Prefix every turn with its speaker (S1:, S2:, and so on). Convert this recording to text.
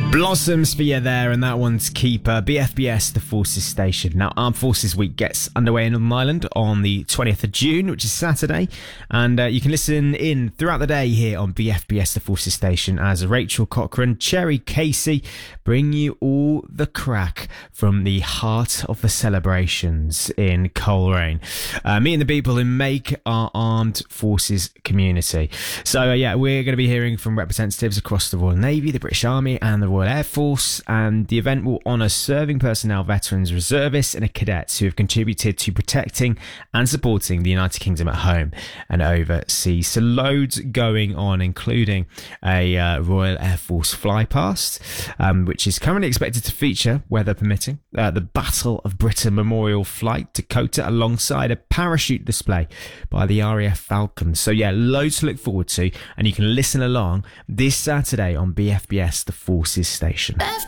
S1: Blossoms for you there, and that one's Keeper. BFBS, the Forces Station. Now, Armed Forces Week gets underway in Northern Ireland on the 20th of June, which is Saturday, and you can listen in throughout the day here on BFBS, the Forces Station, as Rachel Cochran, Cherry Casey bring you all the crack from the heart of the celebrations in Coleraine. Meeting the people who make our Armed Forces community. So, we're going to be hearing from representatives across the Royal Navy, the British Army, and the Royal Air Force, and the event will honour serving personnel, veterans, reservists and cadets who have contributed to protecting and supporting the United Kingdom at home and overseas. So loads going on, including a Royal Air Force flypast, which is currently expected to feature, weather permitting, the Battle of Britain Memorial Flight Dakota, alongside a parachute display by the RAF Falcons. So loads to look forward to, and you can listen along this Saturday on BFBS, the Forces Station.